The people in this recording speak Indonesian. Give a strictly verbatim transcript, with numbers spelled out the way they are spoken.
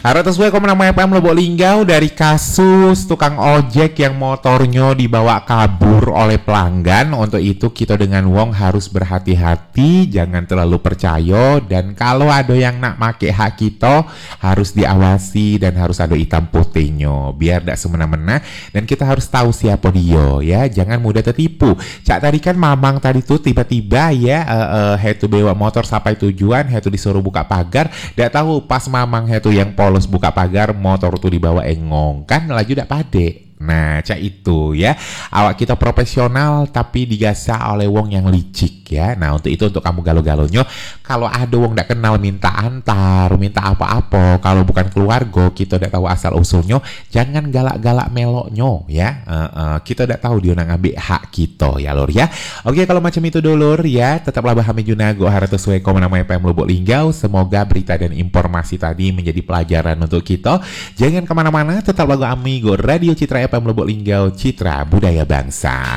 Harap sesuai komen nama F M Lubuk Linggau dari kasus tukang ojek yang motornya dibawa kabur oleh pelanggan. Untuk itu kita dengan wong harus berhati-hati, jangan terlalu percaya, dan kalau ada yang nak make hak kita harus diawasi dan harus ada hitam putihnya biar tidak semena-mena, dan kita harus tahu siapa dia ya, jangan mudah tertipu. Cak tadi kan mamang tadi tuh tiba-tiba ya uh, uh, hetu bawa motor sampai tujuan, hetu disuruh buka pagar, tidak tahu pas mamang hetu yang polos buka pagar, motor tuh dibawa engong kan laju dak pade. Nah, cak itu ya, awak kita profesional tapi digasa oleh wong yang licik ya. Nah, untuk itu untuk kamu galo-galonya, kalau ada wong ndak kenal minta antar, minta apa-apa, kalau bukan keluarga, kita ndak tahu asal usulnya, jangan galak-galak meloknya ya. Uh, uh, kita ndak tahu dia nak ngambil hak kita ya lor ya. Oke, kalau macam itu dulur ya, tetaplah bahami junago harap sesuai komen nama F M Lubuk Linggau. Semoga berita dan informasi tadi menjadi pelajaran untuk kita. Jangan kemana-mana, tetaplah amigo Radio Citra F M Lubuk Linggau, Citra Budaya Bangsa.